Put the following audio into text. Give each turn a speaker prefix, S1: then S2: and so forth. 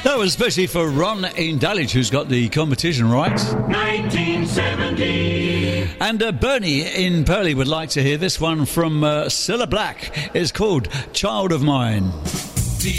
S1: That was especially for Ron in Dulwich, who's got the competition right.
S2: 1970.
S1: And Bernie in Purley would like to hear this one from Cilla Black. It's called Child of Mine.